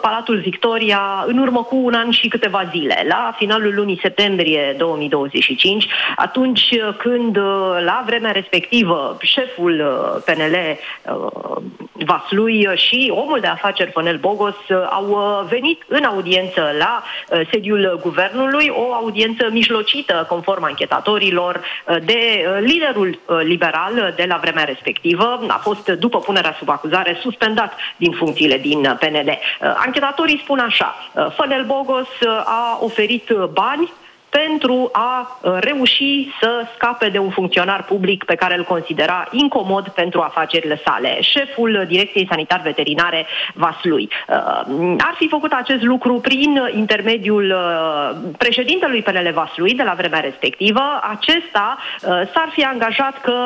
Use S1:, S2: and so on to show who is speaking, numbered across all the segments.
S1: Palatul Victoria în urmă cu un an și câteva zile, la finalul lunii septembrie 2025, atunci când la vremea respectivă șeful PNL Vaslui și omul de afaceri Fănel Bogos au venit în audiență la sediul guvernului, o audiență mijlocită, conform anchetatorilor, de liderul liberal de la vremea respectivă. A fost, după punerea sub acuzare, suspendat din funcțiile din PNL. Anchetatorii spun așa: Fănel Bogos a oferit bani pentru a reuși să scape de un funcționar public pe care îl considera incomod pentru afacerile sale, șeful Direcției Sanitar-Veterinare Vaslui. Ar fi făcut acest lucru prin intermediul președintelui PNL Vaslui de la vremea respectivă. Acesta s-ar fi angajat că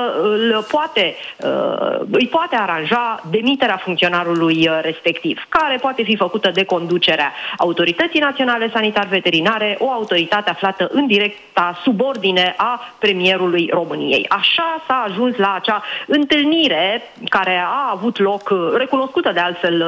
S1: îi poate aranja demiterea funcționarului respectiv, care poate fi făcută de conducerea Autorității Naționale Sanitar-Veterinare, o autoritate aflată în directa subordine a premierului României. Așa s-a ajuns la acea întâlnire care a avut loc, recunoscută de altfel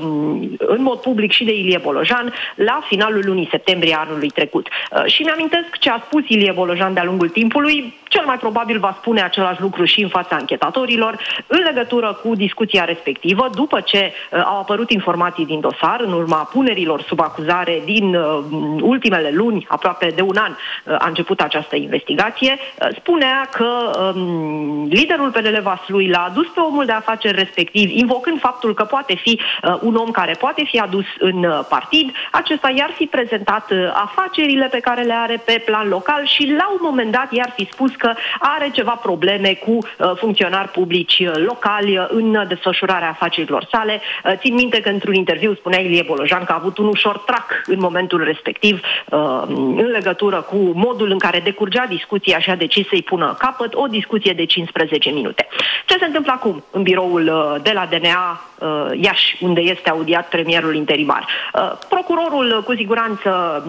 S1: în mod public și de Ilie Bolojan, la finalul lunii septembrie anului trecut. Și mi-amintesc ce a spus Ilie Bolojan de-a lungul timpului. Cel mai probabil va spune același lucru și în fața anchetatorilor în legătură cu discuția respectivă, după ce au apărut informații din dosar, în urma punerilor sub acuzare din ultimele luni, aproape de un an a început această investigație. Spunea că liderul PNL Vaslui l-a adus pe omul de afaceri respectiv, invocând faptul că poate fi un om care poate fi adus în partid. Acesta i-ar fi prezentat afacerile pe care le are pe plan local și la un moment dat i-ar fi spus că are ceva probleme cu funcționari publici locali în desfășurarea afacerilor sale. Țin minte că într-un interviu spunea Ilie Bolojan că a avut un ușor trac în momentul respectiv în legătură cu modul în care decurgea discuția și a decis să-i pună capăt, o discuție de 15 minute. Ce se întâmplă acum în biroul de la DNA Iași, unde este audiat premierul interimar? Procurorul, cu siguranță,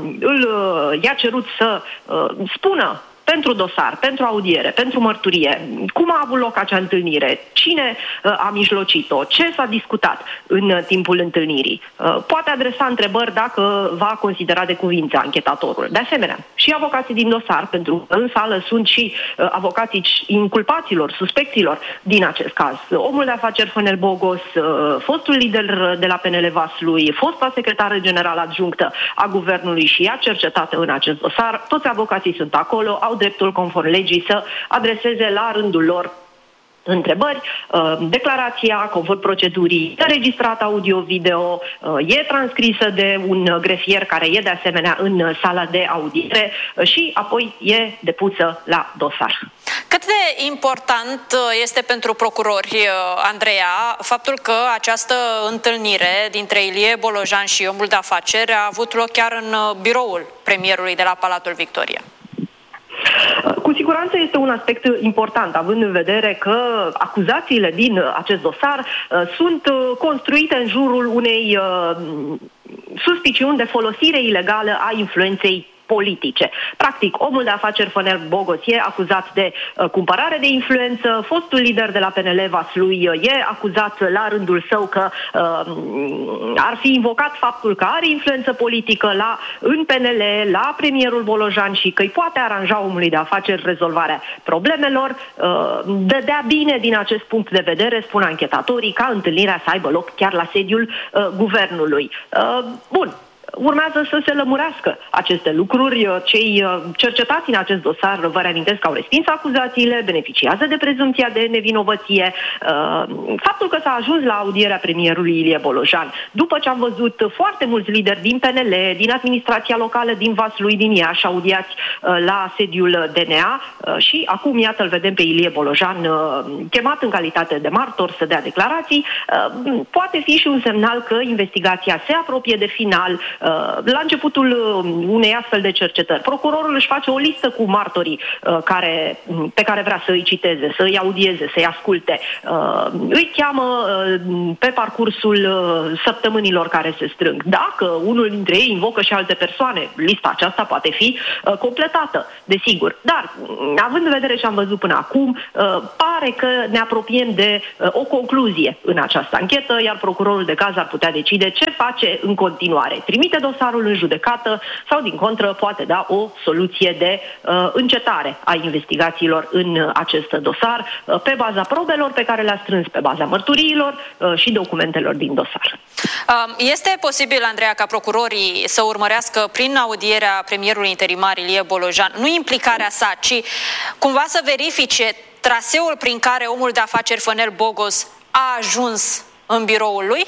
S1: i-a cerut să spună pentru dosar, pentru audiere, pentru mărturie, cum a avut loc acea întâlnire, cine a mijlocit-o, ce s-a discutat în timpul întâlnirii. Poate adresa întrebări dacă va considera de cuvință anchetatorul. De asemenea, și avocații din dosar, pentru că în sală sunt și avocații inculpaților, suspecților din acest caz. Omul de afaceri Fănel Bogos, fostul lider de la PNL Vaslui, fosta secretară generală adjunctă a guvernului și ea cercetată în acest dosar, toți avocații sunt acolo, au dreptul conform legii să adreseze la rândul lor întrebări. Declarația, conform procedurii, e înregistrată audio-video, e transcrisă de un grefier care e de asemenea în sala de audiere și apoi e depusă la dosar.
S2: Cât de important este pentru procurori, Andreea, faptul că această întâlnire dintre Ilie Bolojan și omul de afaceri a avut loc chiar în biroul premierului de la Palatul Victoria?
S1: Cu siguranță este un aspect important, având în vedere că acuzațiile din acest dosar sunt construite în jurul unei suspiciuni de folosire ilegală a influenței politice. Practic, omul de afaceri Fănel Bogos e acuzat de cumpărare de influență, fostul lider de la PNL Vaslui e acuzat la rândul său că ar fi invocat faptul că are influență politică în PNL, la premierul Bolojan și că îi poate aranja omului de afaceri rezolvarea problemelor. Dădea bine din acest punct de vedere, spun anchetatorii, ca întâlnirea să aibă loc chiar la sediul guvernului. Bun. Urmează să se lămurească aceste lucruri. Cei cercetați în acest dosar, vă reamintesc că au respins acuzațiile, beneficiază de prezumția de nevinovăție. Faptul că s-a ajuns la audierea premierului Ilie Bolojan, după ce am văzut foarte mulți lideri din PNL, din administrația locală, din Vaslui, din Iași, audiați la sediul DNA și acum, iată, îl vedem pe Ilie Bolojan chemat în calitate de martor să dea declarații, poate fi și un semnal că investigația se apropie de final, La începutul unei astfel de cercetări, procurorul își face o listă cu martorii pe care vrea să îi citeze, să îi audieze, să îi asculte. Îi cheamă pe parcursul săptămânilor care se strâng. Dacă unul dintre ei invocă și alte persoane, lista aceasta poate fi completată, desigur. Dar, având în vedere ce am văzut până acum, pare că ne apropiem de o concluzie în această anchetă, iar procurorul de caz ar putea decide ce face în continuare. Trimite dosarul în judecată sau, din contră, poate da o soluție de încetare a investigațiilor în acest dosar pe baza probelor pe care le-a strâns, pe baza mărturiilor și documentelor din dosar.
S2: Este posibil, Andreea, ca procurorii să urmărească prin audierea premierului interimar Ilie Bolojan, nu implicarea sa, ci cumva să verifice traseul prin care omul de afaceri Fănel Bogos a ajuns în biroul lui?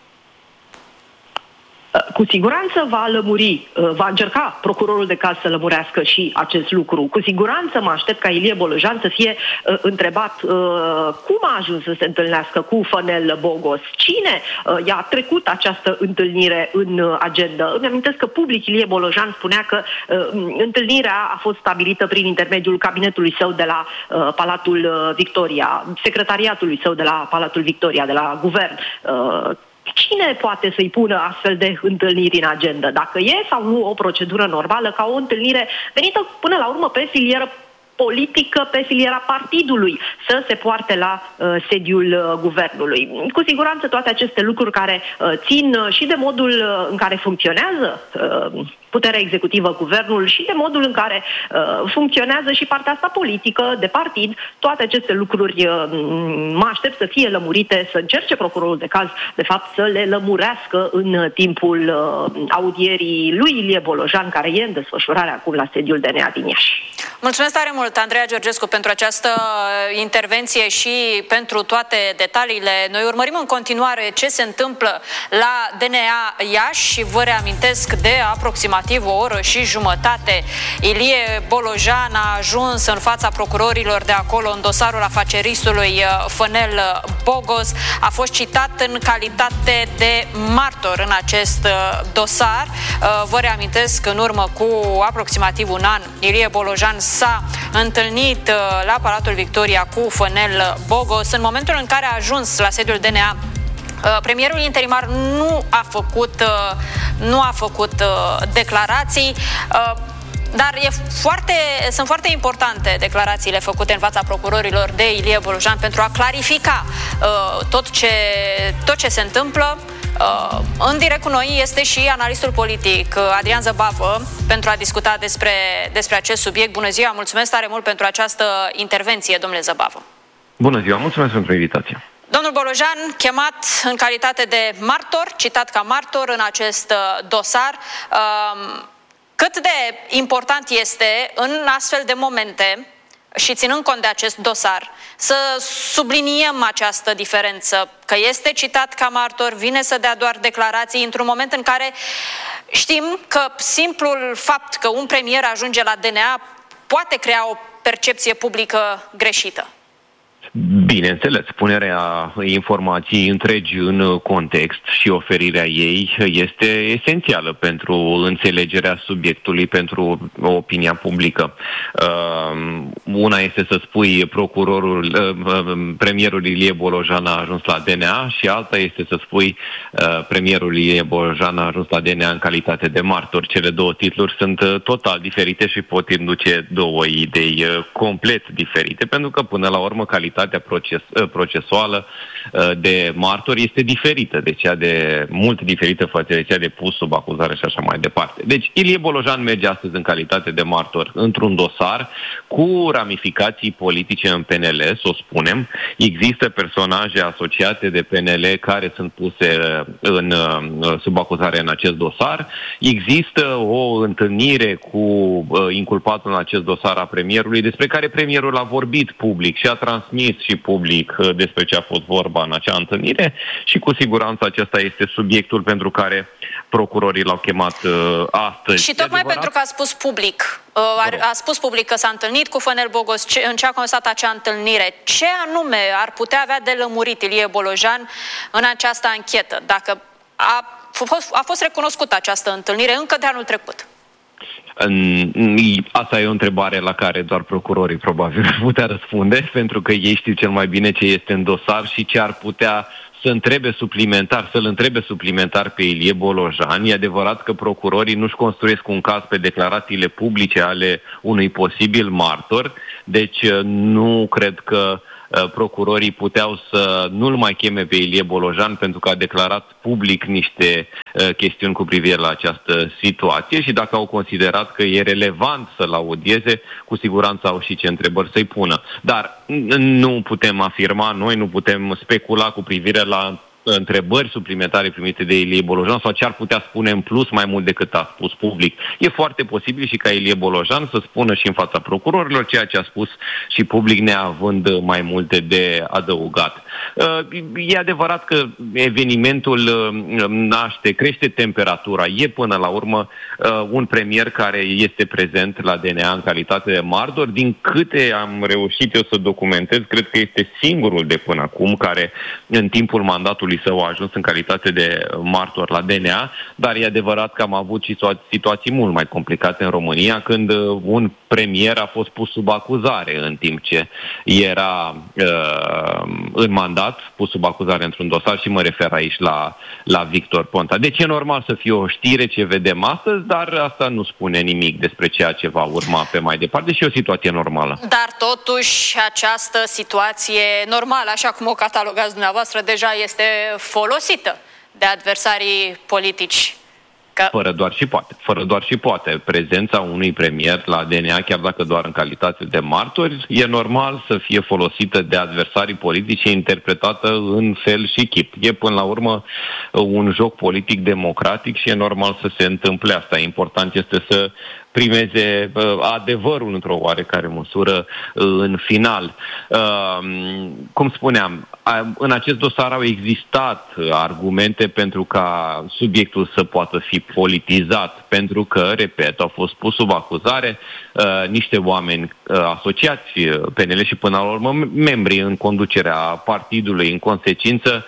S1: Cu siguranță va lămuri, va încerca procurorul de caz să lămurească și acest lucru. Cu siguranță mă aștept ca Ilie Bolojan să fie întrebat cum a ajuns să se întâlnească cu Fănel Bogos, cine i-a trecut această întâlnire în agenda. Îmi amintesc că public Ilie Bolojan spunea că întâlnirea a fost stabilită prin intermediul cabinetului său de la Palatul Victoria, secretariatului său de la Palatul Victoria, de la guvern. Cine poate să-i pună astfel de întâlniri în agenda? Dacă e sau nu o procedură normală ca o întâlnire venită până la urmă pe filieră politică, pe filiera partidului, să se poarte la sediul guvernului. Cu siguranță toate aceste lucruri care țin și de modul în care funcționează puterea executivă, guvernul, și de modul în care funcționează și partea asta politică, de partid, toate aceste lucruri mă aștept să fie lămurite, să încerce procurorul de caz, de fapt, să le lămurească în timpul audierii lui Ilie Bolojan, care e în desfășurare acum la sediul DNA din Iași.
S2: Mulțumesc tare mult, Andreea Georgescu, pentru această intervenție și pentru toate detaliile. Noi urmărim în continuare ce se întâmplă la DNA Iași și vă reamintesc de aproximativ o oră și jumătate. Ilie Bolojan a ajuns în fața procurorilor de acolo în dosarul afaceristului Fănel Bogos. A fost citat în calitate de martor în acest dosar. Vă reamintesc că în urmă cu aproximativ un an, Ilie Bolojan s-a întâlnit la Palatul Victoria cu Fănel Bogos. În momentul în care a ajuns la sediul DNA, premierul interimar nu a făcut declarații, dar sunt foarte importante declarațiile făcute în fața procurorilor de Ilie Bolojan pentru a clarifica tot ce se întâmplă. În direct cu noi este și analistul politic Adrian Zăbavă pentru a discuta despre acest subiect. Bună ziua, mulțumesc tare mult pentru această intervenție, domnule Zăbavă.
S3: Bună ziua, mulțumesc pentru invitație.
S2: Domnul Bolojan, chemat în calitate de martor, citat ca martor în acest dosar, cât de important este în astfel de momente și ținând cont de acest dosar, să subliniem această diferență, că este citat ca martor, vine să dea doar declarații într-un moment în care știm că simplul fapt că un premier ajunge la DNA poate crea o percepție publică greșită.
S3: Bineînțeles, punerea informației întregi în context și oferirea ei este esențială pentru înțelegerea subiectului, pentru opinia publică. Una este să spui premierul Ilie Bolojan a ajuns la DNA și alta este să spui premierul Ilie Bolojan a ajuns la DNA în calitate de martor. Cele două titluri sunt total diferite și pot induce două idei complet diferite, pentru că până la urmă calitatea procesuală de martor este diferită de cea mult diferită față de cea de pus sub acuzare și așa mai departe. Deci Ilie Bolojan merge astăzi în calitate de martor într-un dosar cu ramificații politice în PNL, să o spunem. Există personaje asociate de PNL care sunt puse sub acuzare în acest dosar. Există o întâlnire cu inculpatul în acest dosar a premierului, despre care premierul a vorbit public și a transmis și public despre ce a fost vorba în acea întâlnire și cu siguranță acesta este subiectul pentru care procurorii l-au chemat astăzi.
S2: Și tocmai pentru că a spus public, a spus public că s-a întâlnit cu Fănel Bogos, în ce a constat acea întâlnire, ce anume ar putea avea de lămurit Ilie Bolojan în această anchetă? Dacă a a fost recunoscută această întâlnire încă de anul trecut.
S3: Asta e o întrebare la care doar procurorii probabil ar putea răspunde, pentru că ei știu cel mai bine ce este în dosar și ce ar putea să-l întrebe suplimentar pe Ilie Bolojan. E adevărat că procurorii nu-și construiesc un caz pe declarațiile publice ale unui posibil martor, deci nu cred că procurorii puteau să nu-l mai cheme pe Ilie Bolojan pentru că a declarat public niște chestiuni cu privire la această situație și dacă au considerat că e relevant să-l audieze, cu siguranță au și ce întrebări să-i pună. Dar nu putem afirma, noi nu putem specula cu privire la întrebări suplimentare primite de Ilie Bolojan sau ce ar putea spune în plus mai mult decât a spus public. E foarte posibil și ca Ilie Bolojan să spună și în fața procurorilor ceea ce a spus și public, neavând mai multe de adăugat. E adevărat că evenimentul crește temperatura. E până la urmă un premier care este prezent la DNA în calitate de martor. Din câte am reușit eu să documentez, cred că este singurul de până acum care în timpul mandatului său a ajuns în calitate de martor la DNA, dar e adevărat că am avut și situații mult mai complicate în România când un premier a fost pus sub acuzare în timp ce era în mandat, pus sub acuzare într-un dosar și mă refer aici la Victor Ponta. Deci e normal să fie o știre ce vedem astăzi, dar asta nu spune nimic despre ceea ce va urma pe mai departe și e o situație normală.
S2: Dar totuși această situație normală, așa cum o catalogați dumneavoastră, deja este folosită de adversarii politici.
S3: Fără doar și poate. Prezența unui premier la DNA, chiar dacă doar în calitate de martori, e normal să fie folosită de adversarii politici și interpretată în fel și chip. E până la urmă un joc politic democratic și e normal să se întâmple asta. Important este să primeze adevărul într-o oarecare măsură în final. Cum spuneam, în acest dosar au existat argumente pentru ca subiectul să poată fi politizat, pentru că, repet, au fost pus sub acuzare niște oameni asociați PNL și până la urmă membri în conducerea partidului. În consecință,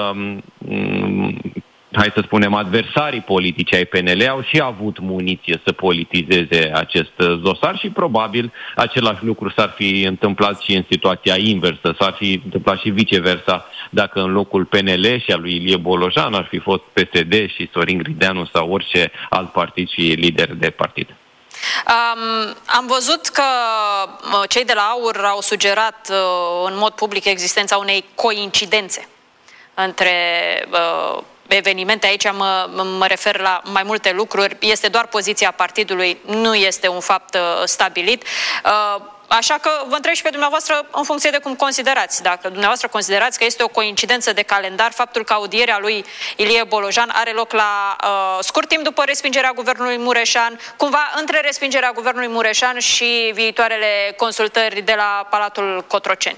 S3: hai să spunem, adversarii politici ai PNL au și avut muniție să politizeze acest dosar și probabil același lucru s-ar fi întâmplat și în situația inversă, s-ar fi întâmplat și viceversa dacă în locul PNL și al lui Ilie Bolojan ar fi fost PSD și Sorin Grideanu sau orice alt partid și lider de partid.
S2: Am văzut că cei de la AUR au sugerat în mod public existența unei coincidențe între evenimente. Aici mă refer la mai multe lucruri. Este doar poziția partidului, nu este un fapt stabilit. Așa că vă întreb și pe dumneavoastră în funcție de cum considerați. Dacă dumneavoastră considerați că este o coincidență de calendar faptul că audierea lui Ilie Bolojan are loc la scurt timp după respingerea guvernului Mureșan, cumva între respingerea guvernului Mureșan și viitoarele consultări de la Palatul Cotroceni.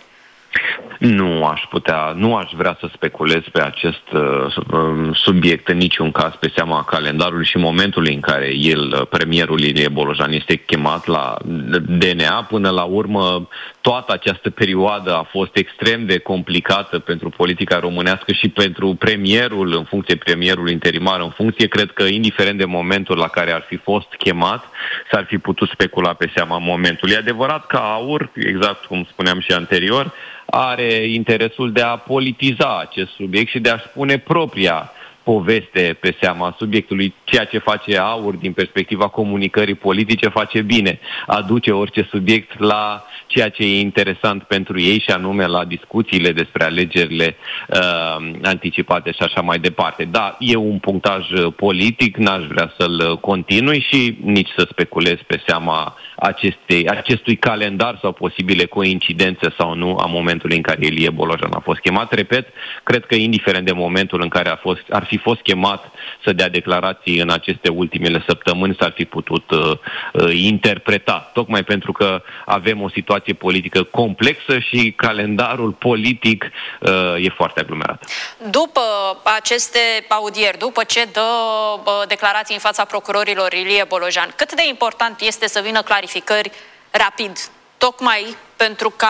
S3: Nu aș vrea să speculez pe acest subiect în niciun caz pe seama calendarului și momentului în care premierul Ilie Bolojan este chemat la DNA. Până la urmă, toată această perioadă a fost extrem de complicată pentru politica românească și pentru premierul, în funcție premierul interimar în funcție. Cred că indiferent de momentul la care ar fi fost chemat, s-ar fi putut specula pe seama momentului. E adevărat că AUR, exact cum spuneam și anterior, are interesul de a politiza acest subiect și de a spune propria poveste pe seama subiectului. Ceea ce face AUR din perspectiva comunicării politice face bine. Aduce orice subiect la ceea ce e interesant pentru ei și anume la discuțiile despre alegerile anticipate și așa mai departe. Da, e un punctaj politic, n-aș vrea să-l continui și nici să speculez pe seama acestui calendar sau posibile coincidențe sau nu a momentului în care Ilie Bolojan a fost chemat. Repet, cred că indiferent de momentul în care ar fi fost chemat să dea declarații în aceste ultimele săptămâni, s-ar fi putut interpreta, tocmai pentru că avem o situație politică complexă și calendarul politic e foarte aglomerat.
S2: După aceste audieri, după ce dă declarații în fața procurorilor Ilie Bolojan, cât de important este să vină clarificări rapid, tocmai pentru ca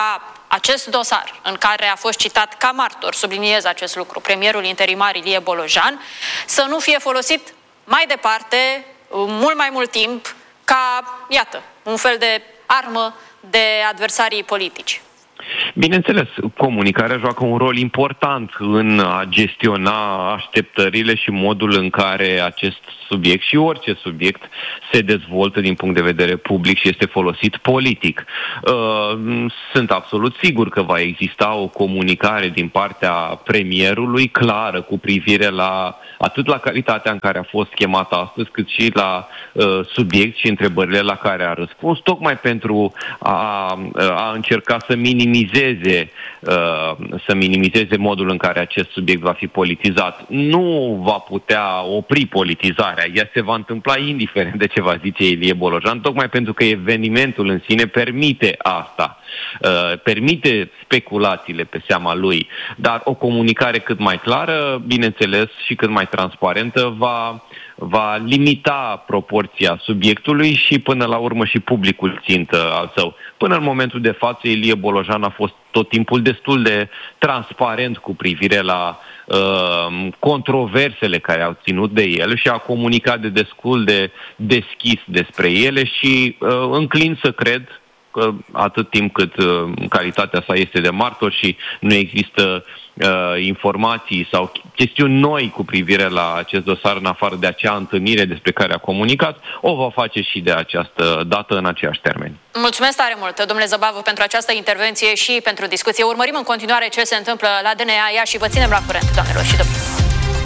S2: acest dosar în care a fost citat ca martor, subliniez acest lucru, premierul interimar Ilie Bolojan, să nu fie folosit mai departe, mult mai mult timp, ca, iată, un fel de armă de adversarii politici.
S3: Bineînțeles, comunicarea joacă un rol important în a gestiona așteptările și modul în care acest subiect și orice subiect se dezvoltă din punct de vedere public și este folosit politic. Sunt absolut sigur că va exista o comunicare din partea premierului clară cu privire la atât la calitatea în care a fost chemat astăzi, cât și la subiect și întrebările la care a răspuns, tocmai pentru a încerca să minimizeze modul în care acest subiect va fi politizat. Nu va putea opri politizarea. Ea se va întâmpla indiferent de ce va zice Ilie Bolojan, tocmai pentru că evenimentul în sine permite asta. Permite speculațiile pe seama lui, dar o comunicare cât mai clară, bineînțeles, și cât mai transparentă va limita proporția subiectului și până la urmă și publicul țintă al său. Până în momentul de față, Ilie Bolojan a fost tot timpul destul de transparent cu privire la controversele care au ținut de el și a comunicat destul de deschis despre ele și înclin să cred că atât timp cât calitatea sa este de martor și nu există informații sau chestiuni noi cu privire la acest dosar în afară de acea întâlnire despre care a comunicat, o va face și de această dată în aceiași termeni.
S2: Mulțumesc tare mult, domnule Zăbavu, pentru această intervenție și pentru discuție. Urmărim în continuare ce se întâmplă la DNA Iași și vă ținem la curent, doamnelor și domnilor.